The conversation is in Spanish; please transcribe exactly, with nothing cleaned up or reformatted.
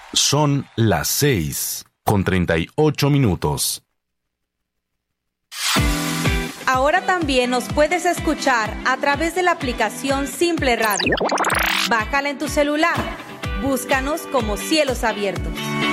Son las seis con treinta y ocho minutos. Ahora también nos puedes escuchar a través de la aplicación Simple Radio. Bájala en tu celular. Búscanos como Cielos Abiertos.